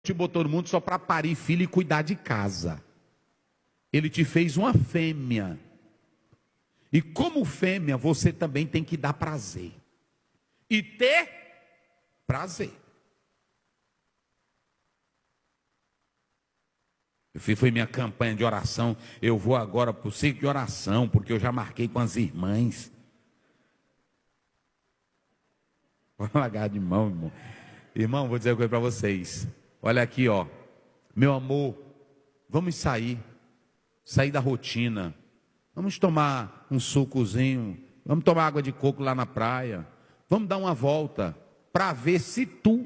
te botou no mundo só para parir filho e cuidar de casa. Ele te fez uma fêmea. E como fêmea, você também tem que dar prazer. E ter prazer. Foi minha campanha de oração. Eu vou agora para o ciclo de oração, porque eu já marquei com as irmãs. Vou largar de mão, irmão. Irmão, vou dizer uma coisa para vocês. Olha aqui, ó. Meu amor, vamos sair da rotina. Vamos tomar um sucozinho. Vamos tomar água de coco lá na praia. Vamos dar uma volta para ver se tu...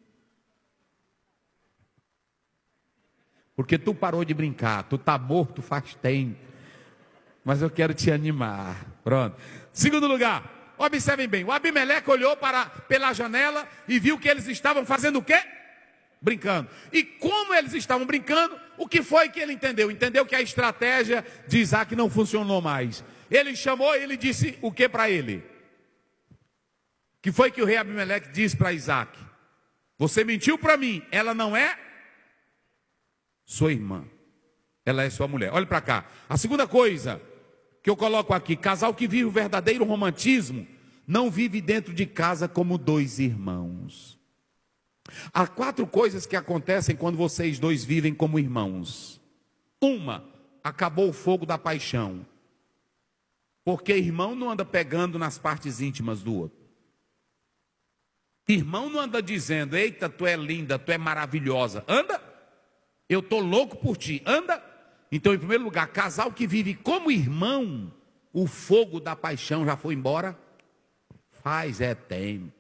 Porque tu parou de brincar, tu tá morto faz tempo. Mas eu quero te animar. Pronto. Segundo lugar, observem bem. O Abimeleque olhou pela janela e viu que eles estavam fazendo o quê? Brincando. E como eles estavam brincando, o que foi que ele entendeu? Entendeu que a estratégia de Isaac não funcionou mais. Ele chamou e ele disse o que para ele? Que foi que o rei Abimeleque disse para Isaac? Você mentiu para mim, ela não é sua irmã, ela é sua mulher. Olha para cá. A segunda coisa que eu coloco aqui: casal que vive o verdadeiro romantismo não vive dentro de casa como dois irmãos. Há 4 coisas que acontecem quando vocês dois vivem como irmãos. Uma, acabou o fogo da paixão, porque irmão não anda pegando nas partes íntimas do outro. Irmão não anda dizendo: eita, tu é linda, tu é maravilhosa. Anda? Eu estou louco por ti. Anda? Então, em primeiro lugar, casal que vive como irmão, o fogo da paixão já foi embora? Faz tempo.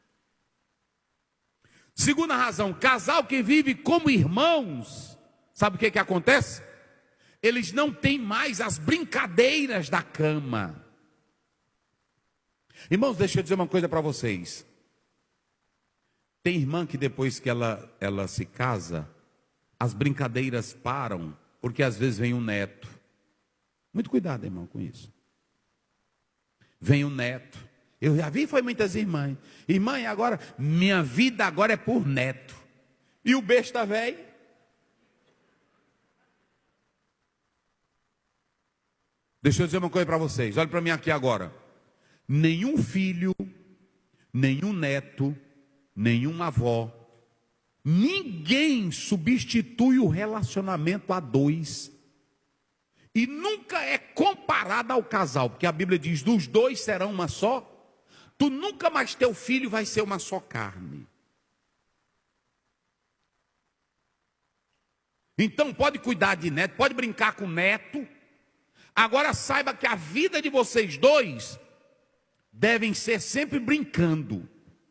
Segunda razão, casal que vive como irmãos, sabe o que acontece? Eles não têm mais as brincadeiras da cama. Irmãos, deixa eu dizer uma coisa para vocês. Tem irmã que depois que ela se casa, as brincadeiras param, porque às vezes vem um neto. Muito cuidado, irmão, com isso. Vem um neto. Eu já vi, foi muitas irmãs. Irmã, e agora, minha vida agora é por neto. E o besta velho? Deixa eu dizer uma coisa para vocês. Olha para mim aqui agora. Nenhum filho, nenhum neto, nenhuma avó, ninguém substitui o relacionamento a dois. E nunca é comparado ao casal, porque a Bíblia diz: dos dois serão uma só. Tu nunca mais, teu filho vai ser uma só carne. Então pode cuidar de neto, pode brincar com neto. Agora saiba que a vida de vocês dois devem ser sempre brincando.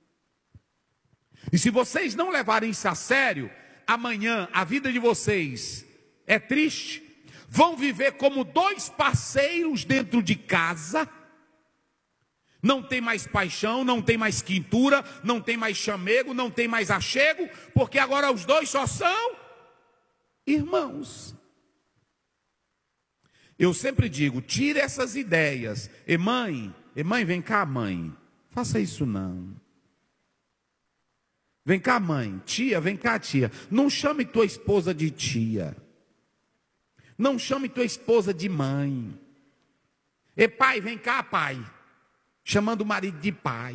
E se vocês não levarem isso a sério, amanhã a vida de vocês é triste. Vão viver como dois parceiros dentro de casa. Não tem mais paixão, não tem mais quintura, não tem mais chamego, não tem mais achego, porque agora os dois só são irmãos. Eu sempre digo: tire essas ideias. Mãe, vem cá, mãe. Faça isso não. Vem cá, mãe. Tia, vem cá, tia. Não chame tua esposa de tia. Não chame tua esposa de mãe. Pai, vem cá, pai. Chamando o marido de pai.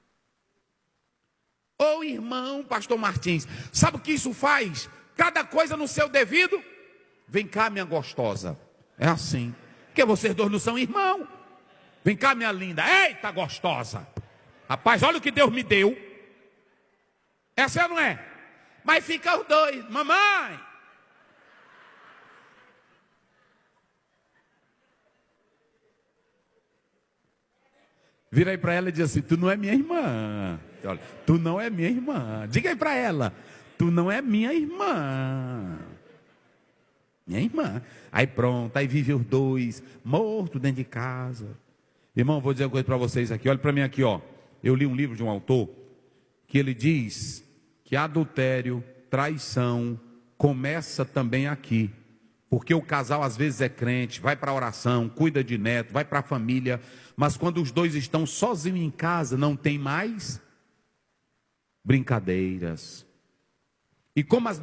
Ô irmão, pastor Martins, sabe o que isso faz? Cada coisa no seu devido. Vem cá, minha gostosa. É assim. Porque vocês dois não são irmãos. Vem cá, minha linda. Eita, gostosa. Rapaz, olha o que Deus me deu. Essa não é? Mas fica os dois. Mamãe. Vira aí para ela e diz assim: tu não é minha irmã. Olha, tu não é minha irmã. Diga aí para ela: tu não é minha irmã. Minha irmã. Aí pronto, aí vive os dois, morto dentro de casa. Irmão, vou dizer uma coisa para vocês aqui. Olha para mim aqui, ó. Eu li um livro de um autor que ele diz que adultério, traição, começa também aqui. Porque o casal às vezes é crente, vai para a oração, cuida de neto, vai para a família, mas quando os dois estão sozinhos em casa, não tem mais brincadeiras. E como as